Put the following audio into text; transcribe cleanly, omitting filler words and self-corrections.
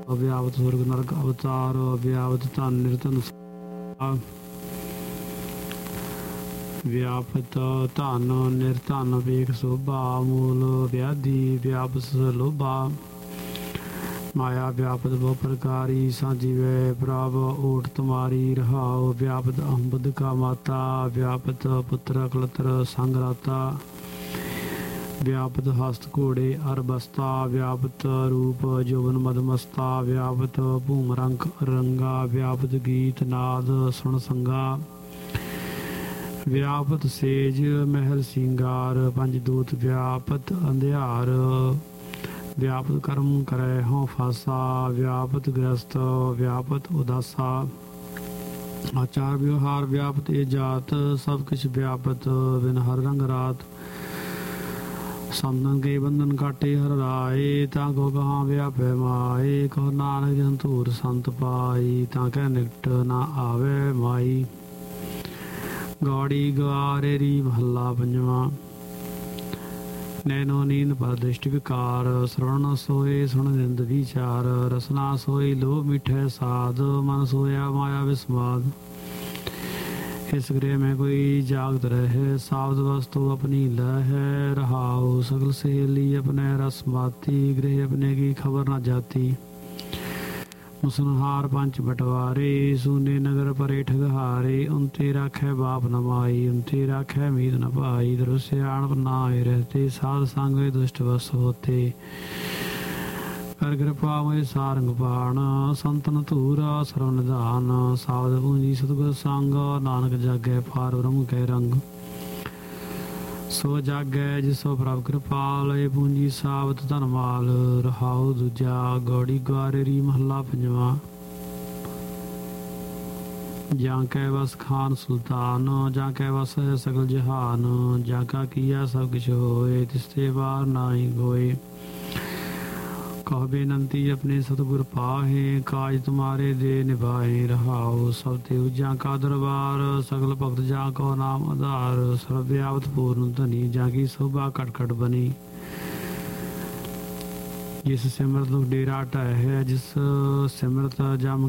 ਅਵਿਆਵਤ ਸੁਰਗ ਨਰਕ ਅਵਤਾਰ ਅਵਿਆਵਤ ਧਨ ਨਿਰਧਨ ਵਿਆਪਤ ਧਨ ਨਿਰਧਨ ਵੇਖ ਸੋਭਾ ਮੂਲ ਵਿਆਧੀ ਵਿਆਪਸ ਲੋਭਾ ਮਾਇਆ ਵਿਆਪਤ ਬਹੁ ਪ੍ਰਕਾਰੀ ਸਾਜੀਵੇ ਪ੍ਰਭ ਓਟ ਤੁਮਾਰੀ ਰਹਾਉ ਵਿਆਪਤ ਅੰਬਦ ਕਾ ਮਾਤਾ ਵਿਆਪਤ ਪੁੱਤਰ ਕਲਤਰ ਸੰਗ ਰਾਤਾ ਵਿਆਪਤ ਹਸਤ ਘੋੜੇ ਅਰਬਸਤਾ ਵਿਆਪਤ ਰੂਪ ਜੋਬਨ ਮਦਮਸਤਾ ਵਿਆਪਤ ਭੂਮ ਰੰਗ ਰੰਗਾ ਵਿਆਪਤ ਗੀਤ ਨਾਦ ਸੁਣ ਸੰਗਾ ਵਿਆਪਤ ਸੇਜ ਮਹਿਲ ਸਿੰਗਾਰ ਪੰਜ ਦੂਤ ਵਿਆਪਤ ਅੰਧਿਆਰ ਵਿਆਪਤ ਕਰਮ ਕਰੈ ਹਉ ਫਾਸਾ ਵਿਆਪਤ ਗ੍ਰਸਤ ਵਿਆਪਤ ਉਦਾਸਾ ਆਚਾਰ ਵਿਵਹਾਰ ਵਿਆਪਤ ਇਹ ਜਾਤ ਸਭ ਕੁਛ ਵਿਆਪਤ ਬਿਨ ਹਰ ਰੰਗ ਰਾਤ ਸੰਤਨ ਕੇ ਬੰਧਨ ਕਾਟੇ ਹਰ ਰਾਏ ਤਾਂ ਕੋ ਕਹਾਂ ਵਿਆਪੈ ਮਾਏ ਕੋ ਨਾਨਕ ਜਨ ਧੂਰ ਸੰਤ ਪਾਈ ਤਾਂ ਕਹਿ ਨਿਕਟ ਨਾ ਆਵੇ ਮਾਈ ਗਾੜੀ ਗਵਾਰੇਰੀ ਮਹੱਲਾ ਪੰਜਵਾਂ ਨੈਨੋ ਨੀਂਦ ਪਰ ਦ੍ਰਿਸ਼ਟ ਵਿਕਾਰ ਸਰਵਣ ਸੋਏ ਸੁਣ ਨਿੰਦ ਵਿਚਾਰ ਰਸਨਾ ਸੋਈ ਲੋਭ ਮਿਠੈ ਸਾਧ ਮਨ ਸੋਇਆ ਮਾਇਆ ਵਿਸਮਾਦ इस गृह में कोई जागत रहे सावध वस्तु अपनी लह रहाओ सगल सहेली अपने रस माती गृह अपने की खबर न जाती मुसनहार पंच बटवारे सूने नगर परे ठगहारे उनते राखै बाप न माई उनते राखै मीत न पाई दरुस्याण नाए रहते साध संग दुष्ट वस होते कर कृपा मोहि सारंग पाण संतन धूरा सर्व निधान सावध पूंजी सतगुर संग नानक जागै पार ब्रह्म कै रंग सो जागै जिसो प्रभ कृपाल ये पूंजी सावत धन माल रहाउ दूजा गौड़ी ग्वारेरी महला पंजवा ਜਾਂ ਕੈ ਵਸ ਖਾਨ ਸੁਲਤਾਨ ਜਾਂ ਕੈ ਵਸ ਹੈ ਸਗਲ ਜਹਾਨ ਜਾਂ ਕਾ ਕੀਆ ਸਭ ਕਿਛ ਹੋਏ ਤਿਸਤੇ ਵਾਰ ਨਾਹੀ ਗੋਏ कह बेनंती अपने सतगुर पाहे काज तुम्हारे दे निभाए रहाओ सब तेजा का दरबार सगल भक्त जा को नाम आधार सर्वव्यापत पूर्ण धनी जा की शोभा कट कट बनी जिस सिमरत डेरा टह है जिस सिमरत जम